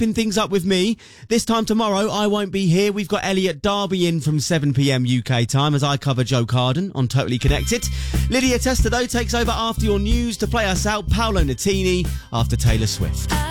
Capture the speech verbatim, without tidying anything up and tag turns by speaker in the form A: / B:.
A: wrapping things up with me. This time tomorrow, I won't be here. We've got Elliot Darby in from seven p.m. U K time as I cover Joe Carden on Totally Connected. Lydia Testa, though, takes over after your news to play us out. Paolo Nutini after Taylor Swift.